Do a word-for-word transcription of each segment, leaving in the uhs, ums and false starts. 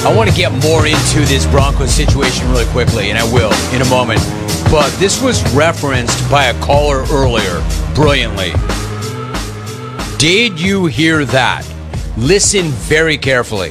I want to get more into this Broncos situation really quickly, and I will in a moment. But this was referenced by a caller earlier, brilliantly. Did you hear that? Listen very carefully.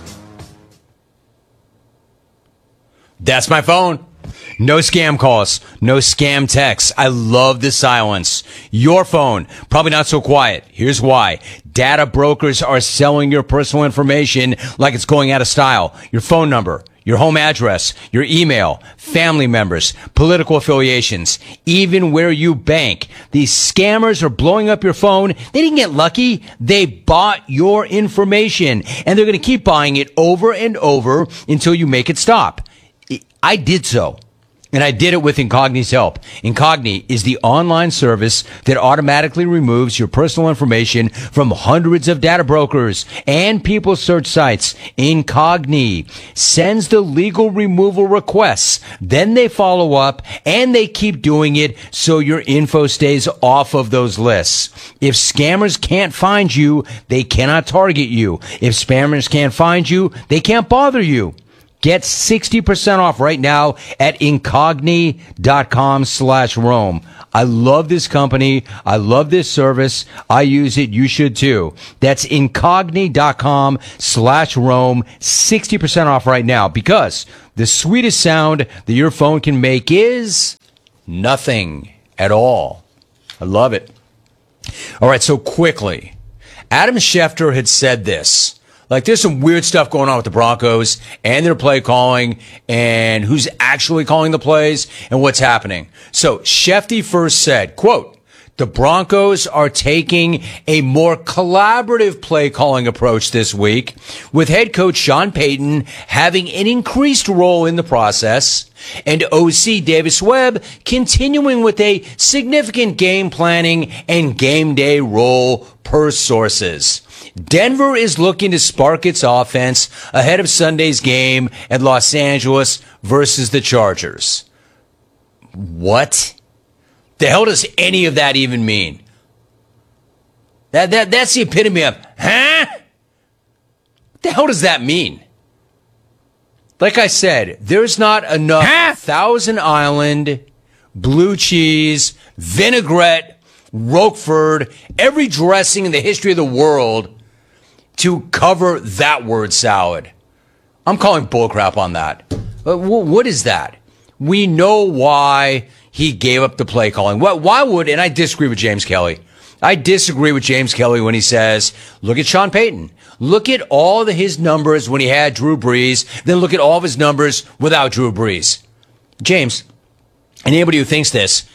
That's my phone. No scam calls, no scam texts. I love the silence. Your phone, probably not so quiet. Here's why. Data brokers are selling your personal information like it's going out of style. Your phone number, your home address, your email, family members, political affiliations, even where you bank. These scammers are blowing up your phone. They didn't get lucky. They bought your information, and they're going to keep buying it over and over until you make it stop. I did so. And I did it with Incogni's help. Incogni is the online service that automatically removes your personal information from hundreds of data brokers and people search sites. Incogni sends the legal removal requests. Then they follow up and they keep doing it so your info stays off of those lists. If scammers can't find you, they cannot target you. If spammers can't find you, they can't bother you. Get sixty percent off right now at incogni.com slash Rome. I love this company. I love this service. I use it. You should too. That's incogni.com slash Rome. sixty percent off right now, because the sweetest sound that your phone can make is nothing at all. I love it. All right, so quickly, Adam Schefter had said this. Like, there's some weird stuff going on with the Broncos and their play calling and who's actually calling the plays and what's happening. So Shefty first said, quote, the Broncos are taking a more collaborative play calling approach this week, with head coach Sean Payton having an increased role in the process and O C Davis Webb continuing with a significant game planning and game day role per sources. Denver is looking to spark its offense ahead of Sunday's game at Los Angeles versus the Chargers. What the hell does any of that even mean? That that that's the epitome of, huh? What the hell does that mean? Like I said, there's not enough huh? Thousand Island, blue cheese, vinaigrette, Roquefort, every dressing in the history of the world to cover that word salad. I'm calling bullcrap on that. What is that? We know why he gave up the play calling. Why would, and I disagree with James Kelly. I disagree with James Kelly when he says, look at Sean Payton. Look at all of his numbers when he had Drew Brees. Then look at all of his numbers without Drew Brees. James, and anybody who thinks this,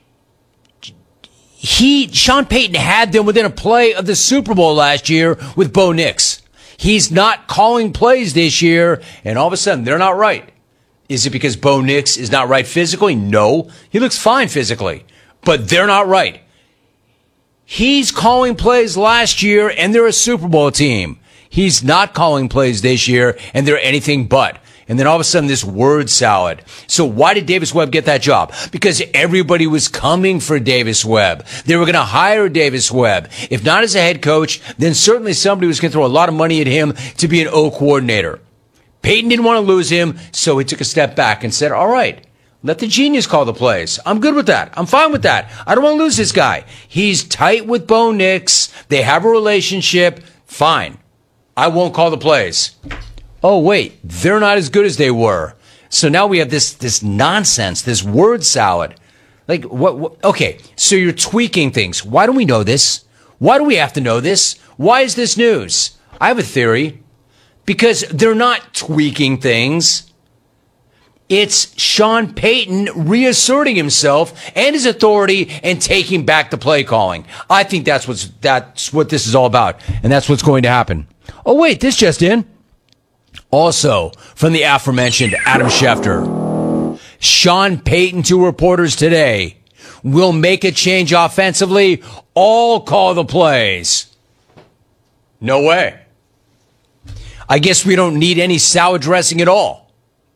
He, Sean Payton had them within a play of the Super Bowl last year with Bo Nix. He's not calling plays this year, and all of a sudden, they're not right. Is it because Bo Nix is not right physically? No. He looks fine physically, but they're not right. He's calling plays last year, and they're a Super Bowl team. He's not calling plays this year, and they're anything but. And then all of a sudden, this word salad. So why did Davis Webb get that job? Because everybody was coming for Davis Webb. They were going to hire Davis Webb. If not as a head coach, then certainly somebody was going to throw a lot of money at him to be an O coordinator. Peyton didn't want to lose him, so he took a step back and said, all right, let the genius call the plays. I'm good with that. I'm fine with that. I don't want to lose this guy. He's tight with Bo Nix. They have a relationship. Fine. I won't call the plays. Oh, wait, they're not as good as they were. So now we have this this nonsense, this word salad. Like, what, what? Okay, so you're tweaking things. Why do we know this? Why do we have to know this? Why is this news? I have a theory. Because they're not tweaking things. It's Sean Payton reasserting himself and his authority and taking back the play calling. I think that's what's that's what this is all about, and that's what's going to happen. Oh, wait, this just in. Also, from the aforementioned Adam Schefter, Sean Payton to reporters today, will make a change offensively, all call the plays. No way. I guess we don't need any salad dressing at all.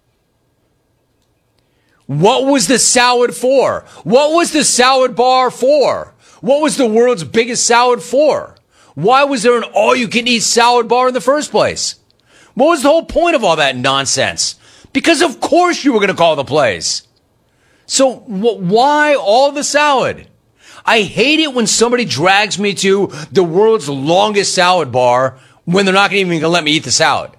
What was the salad for? What was the salad bar for? What was the world's biggest salad for? Why was there an all-you-can-eat salad bar in the first place? What was the whole point of all that nonsense? Because of course you were going to call the plays. So wh- why all the salad? I hate it when somebody drags me to the world's longest salad bar when they're not even going to let me eat the salad.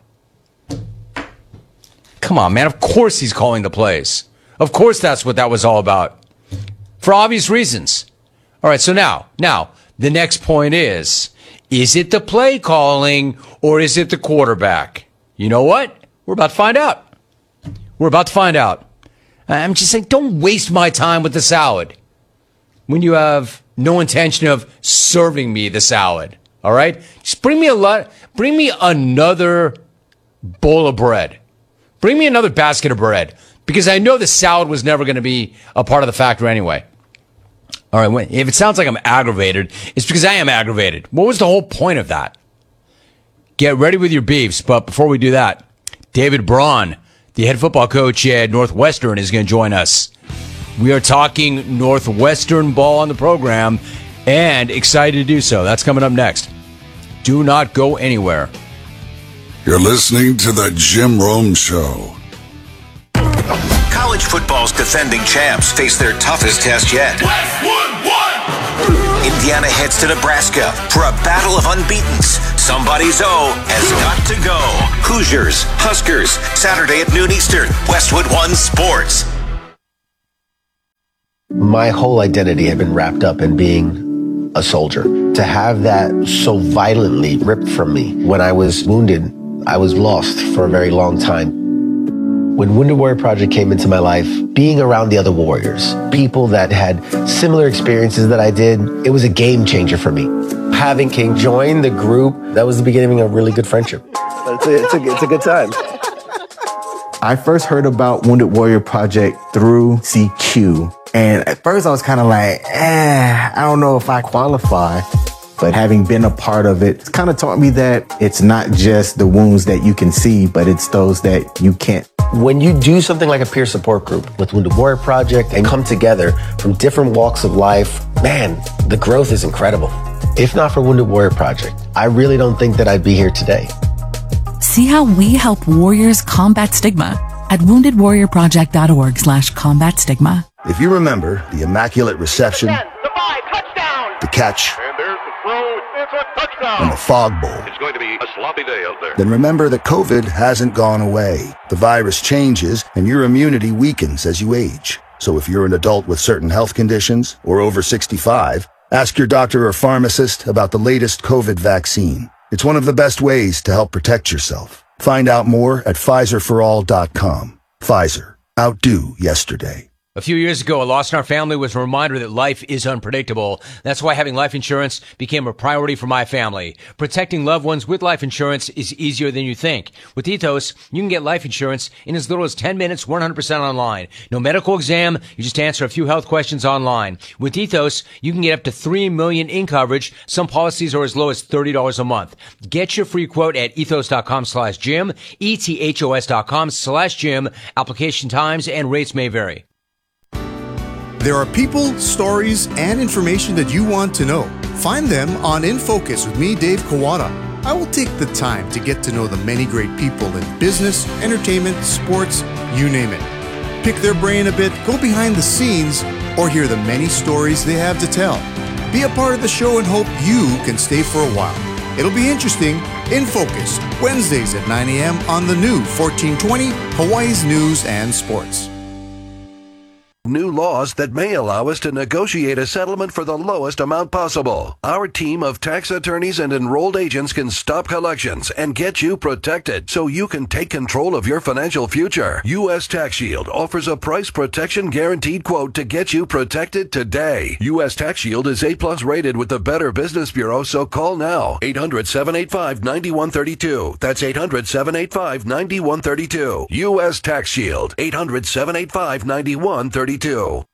Come on, man. Of course he's calling the plays. Of course that's what that was all about. For obvious reasons. All right, so now, now, the next point is, is it the play calling or is it the quarterback? You know what? We're about to find out. We're about to find out. I'm just saying, don't waste my time with the salad when you have no intention of serving me the salad. All right? Just bring me a lot, bring me another bowl of bread. Bring me another basket of bread because I know the salad was never going to be a part of the factor anyway. All right, if it sounds like I'm aggravated, it's because I am aggravated. What was the whole point of that? Get ready with your beefs, but before we do that, David Braun, the head football coach at Northwestern, is going to join us. We are talking Northwestern ball on the program, and excited to do so. That's coming up next. Do not go anywhere. You're listening to The Jim Rome Show. College football's defending champs face their toughest test yet. Westwood one! Indiana heads to Nebraska for a battle of unbeatens. Somebody's O has got to go. Hoosiers, Huskers, Saturday at noon Eastern. Westwood One Sports. My whole identity had been wrapped up in being a soldier. To have that so violently ripped from me when I was wounded, I was lost for a very long time. When Wounded Warrior Project came into my life, being around the other warriors, people that had similar experiences that I did, it was a game changer for me. Having King join the group, that was the beginning of a really good friendship. It's a, it's a, it's a good time. I first heard about Wounded Warrior Project through C Q. And at first I was kind of like, eh, I don't know if I qualify. But having been a part of it, it's kind of taught me that it's not just the wounds that you can see, but it's those that you can't. When you do something like a peer support group with Wounded Warrior Project and come together from different walks of life, man, the growth is incredible. If not for Wounded Warrior Project, I really don't think that I'd be here today. See how we help warriors combat stigma at wounded warrior project dot org slash combat stigma. If you remember the immaculate reception, ten, the five, touchdown! the catch, And there's the throw, it's a touchdown! and the fog bowl, It's going to be a sloppy day out there. then remember that COVID hasn't gone away. The virus changes and your immunity weakens as you age. So if you're an adult with certain health conditions or over sixty-five, ask your doctor or pharmacist about the latest COVID vaccine. It's one of the best ways to help protect yourself. Find out more at Pfizer for all dot com. Pfizer. Outdo yesterday. A few years ago, a loss in our family was a reminder that life is unpredictable. That's why having life insurance became a priority for my family. Protecting loved ones with life insurance is easier than you think. With Ethos, you can get life insurance in as little as ten minutes, one hundred percent online. No medical exam, you just answer a few health questions online. With Ethos, you can get up to three million dollars in coverage. Some policies are as low as thirty dollars a month. Get your free quote at ethos.com slash Jim, ethos.com slash Jim. Application times and rates may vary. There are people, stories, and information that you want to know. Find them on In Focus with me, Dave Kawada. I will take the time to get to know the many great people in business, entertainment, sports, you name it. Pick their brain a bit, go behind the scenes, or hear the many stories they have to tell. Be a part of the show and hope you can stay for a while. It'll be interesting. In Focus, Wednesdays at nine a.m. on the new fourteen twenty, Hawaii's News and Sports. New laws that may allow us to negotiate a settlement for the lowest amount possible. Our team of tax attorneys and enrolled agents can stop collections and get you protected so you can take control of your financial future. U S Tax Shield offers a price protection guaranteed quote to get you protected today. U S Tax Shield is A plus rated with the Better Business Bureau, so call now. eight hundred, seven eight five, nine one three two. That's eight hundred, seven eight five, nine one three two. U S Tax Shield. eight hundred, seven eight five, nine one three two.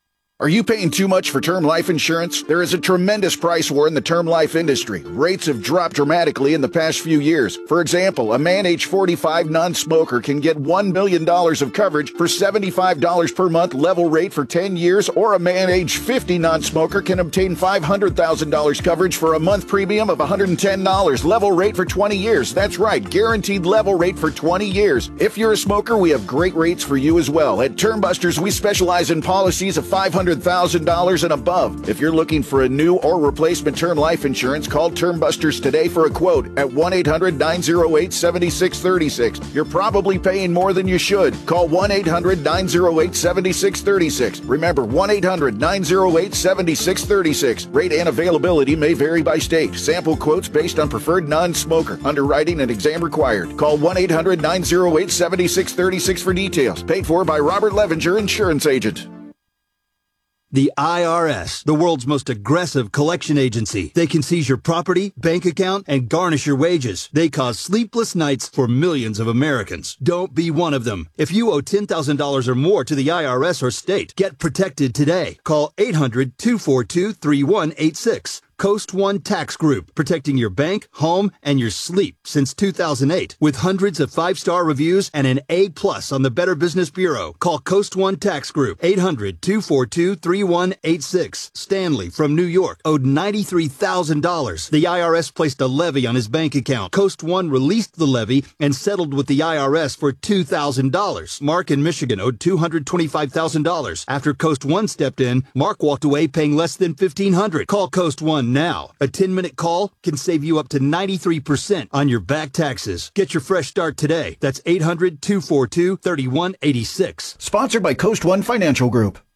Are you paying too much for term life insurance? There is a tremendous price war in the term life industry. Rates have dropped dramatically in the past few years. For example, a man age forty-five non-smoker can get one million dollars of coverage for seventy-five dollars per month level rate for ten years, or a man age fifty non-smoker can obtain five hundred thousand dollars coverage for a month premium of one hundred ten dollars level rate for twenty years. That's right, guaranteed level rate for twenty years. If you're a smoker, we have great rates for you as well. At Term Busters, we specialize in policies of five hundred thousand dollars and above. If you're looking for a new or replacement term life insurance, call Term Busters today for a quote at one eight hundred nine oh eight seven six three six. You're probably paying more than you should. Call one eight hundred nine oh eight seven six three six. Remember, one eight hundred nine oh eight seven six three six. Rate and availability may vary by state. Sample quotes based on preferred non-smoker. Underwriting and exam required. Call one eight hundred nine oh eight seven six three six for details. Paid for by Robert Levenger, Insurance Agent. The I R S, the world's most aggressive collection agency. They can seize your property, bank account, and garnish your wages. They cause sleepless nights for millions of Americans. Don't be one of them. If you owe ten thousand dollars or more to the I R S or state, get protected today. Call eight hundred two four two three one eight six. Coast One Tax Group, protecting your bank, home, and your sleep since two thousand eight. With hundreds of five-star reviews and an A plus on the Better Business Bureau. Call Coast One Tax Group, eight hundred two four two three one eight six. Stanley from New York owed ninety-three thousand dollars. The I R S placed a levy on his bank account. Coast One released the levy and settled with the I R S for two thousand dollars. Mark in Michigan owed two hundred twenty-five thousand dollars. After Coast One stepped in, Mark walked away paying less than fifteen hundred dollars. Call Coast One now. A ten-minute call can save you up to ninety-three percent on your back taxes. Get your fresh start today. That's eight hundred two four two three one eight six. Sponsored by Coast One Financial Group.